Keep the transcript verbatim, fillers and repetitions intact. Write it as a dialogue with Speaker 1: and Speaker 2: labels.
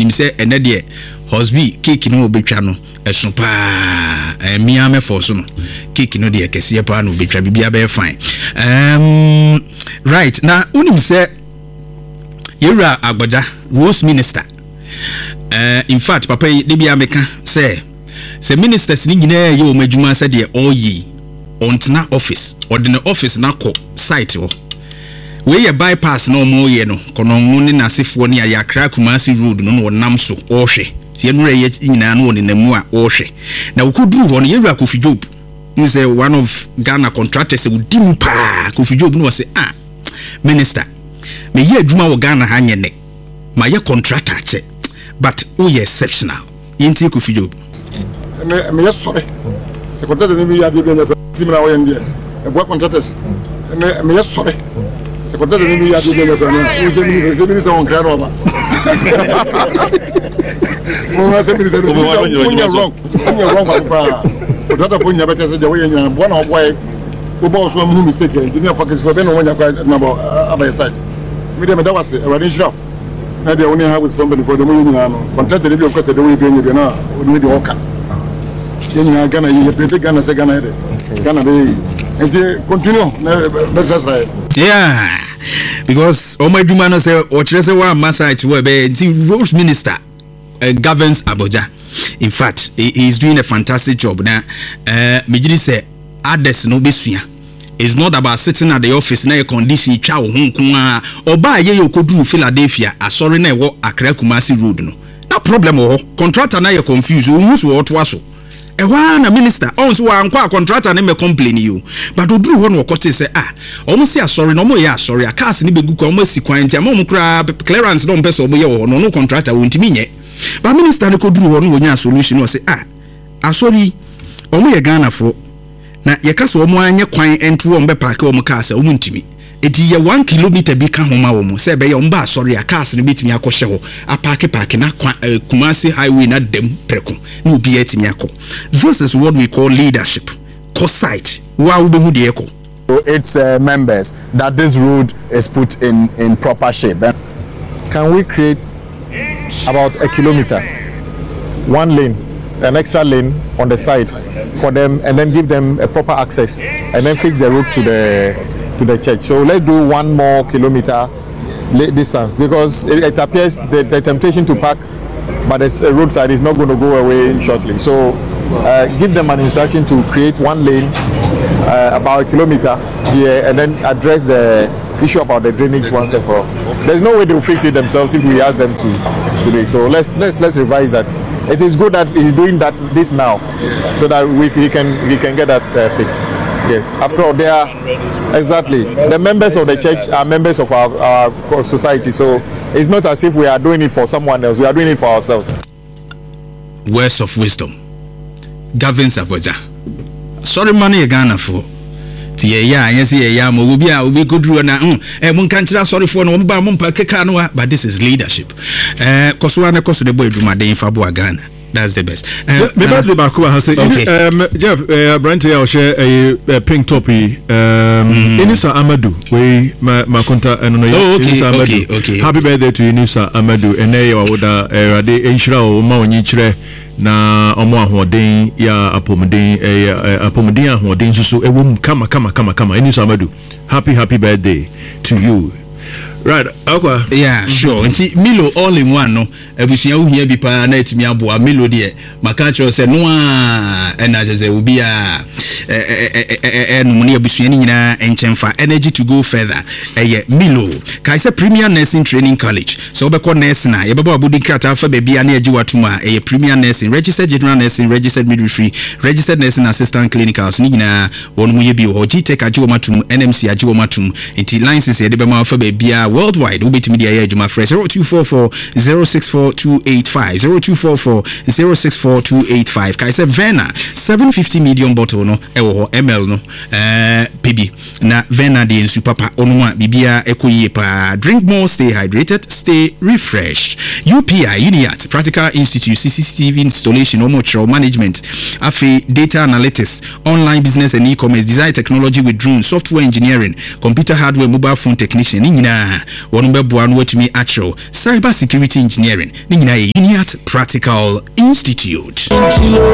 Speaker 1: minim say ene de hosbi cake no obetwa no eso pa eh mia me for so no cake no de kese pa no obetwa bibia be fine. Um right na unim say Yura Agbaja Rose Minister. Uh, in fact, Papa de bia meka say say ministers ni nyina ye o madwuma say de oyi ontna office or the office na ko site ho. We ye bypass no mo ye no kono ngune na sefo ne ya Accra Kumasi road no no nam so o hwe. Tie no ye nyina no ne namu a o hwe. Na ukuduru ho no Yura Kofi Job. He say one of Ghana contractors would dim pa Kofi Job no say ah minister me ye adwuma wo Ghana ha nye ne ma ye contractor che but o ye exceptional inti Kofi Job
Speaker 2: me me sorry se contractor ni bi ya bi be na timra wo ye ndie e bo contractors me me sorry se contractor ni bi ya bi be na o se mi se mi se on kra no ba mo na se mi se no you wrong you wrong pa contractor fo nya bete se de wo ye nya bo na wo boy wo bo so mu mistake engineer focus for be no nya kwa na bo aba side me dem da wase e wadi shop na dia woni ha with somebody for the money na no contract dey be of course dey we be any na we dey work yen Ghana ye pete Ghana se Ghana dey Ghana dey and continue na business right
Speaker 1: yeah because o madwuma no say o kire say one massage we be Rose Minister uh, governs Abuja. In fact he, he is doing a fantastic job na uh, me gidi say others no besua. It's not about sitting at the office na condition twa wo honkon oba ye yokoduru Philadelphia asori na ewo Accra Kumasi road no na problem wo contractor na ye confuse o musu wo to aso e wa na minister on so wa nkwa contractor na me complain you but oduru ho no kote say ah omo si asori no mo ye asori akas ni begu kwa omo si kwan ntia mo kra clearance no mpeso omo ye wo no no contractor wo ntimi nye but minister ne koduru ho no wo nya solution no say ah asori omo ye Ghana fo na yekasa omo anye kwan entu o mbe park o mo car se o muntimi eti ye one kilometer bi ka homa wo mo se be ye mba asori car se ne bitimi akɔhye ho a park park na uh, Kumasi highway na dem preko na obi etimi akɔ. This is what we call leadership. Cosite wa wo be hu de eko
Speaker 3: its uh, members that this road is put in in proper shape. Can we create about a kilometer, one lane, an extra lane on the side for them, and then give them a proper access, and then fix the road to the to the church? So let's do one more kilometer distance, because it, it appears the, the temptation to park but the roadside is not going to go away shortly. So uh, give them an instruction to create one lane uh, about a kilometer here, and then address the issue about the drainage once and for all. There's no way they'll fix it themselves if we ask them to today. So let's let's let's revise that. It is good that he's doing that this now, so that we he can he can get that uh, fixed. Yes. After all, they are exactly the members of the church are members of our, our society. So it's not as if we are doing it for someone else. We are doing it for ourselves.
Speaker 1: Words of wisdom governs Abuja. Sorry, money Ghana for. Tie ya yes ya mo obi a obi goduru na mm eh mun kan kira sorry for no mba mun pa keka no, but this is leadership. Eh koso na koso de boy dumaden fa bo Ghana. That's the best. Uh,
Speaker 4: me uh, the back over say
Speaker 1: okay.
Speaker 4: um Jeff uh, Brent here share a pink topi um mm. Inisa Amadu we ma ma konta eno no
Speaker 1: oh, okay,
Speaker 4: Inisa Amadu.
Speaker 1: Okay, okay.
Speaker 4: Happy birthday to Inisa Amadu. Ene ya woda erade enhira o ma onyi kire na omo ahoden ya apomden eh apomden ahoden susu ewom kama kama kama kama. Inisa Amadu, happy happy birthday to you. Right, okay.
Speaker 1: Yeah, sure. Nti Milo all in one no. Ebusia wo hia bi pa na etimi aboa Milo de maka cho se no a na jeze obi a eh eh no ne ebusia ni nyina enchemfa energy to go further. Eh Milo. Kai se Premier Nursing Training College. So be call nurse na ye beba abudi krata fa bebia na eji watuma eh Premier Nursing, Registered General Nursing, Registered Midwifery, Registered Nursing Assistant Clinicals ni nyina wonu mu ye bi ho G-Tech ajiwo matum, N M C ajiwo matum. Nti license ye de be ma fa bebia worldwide ubit media ya juma fresh zero two four four zero six four two eight five zero two four four zero six four two eight five. Kai se Vena seven fifty medium bottle no ɛwɔ hɔ ml no eh pebi na vena de nsu papa onu a bibia ekoyie pa. Drink more, stay hydrated, stay refreshed. U P I Uniat Practical Institute C C T V installation, omo management, afi data analytics, online business and e-commerce, design technology with drones, software engineering, computer hardware, mobile phone technician, ni nyina wonu bebo anu wetumi actual cyber security engineering, ni nyina Uniat Practical Institute.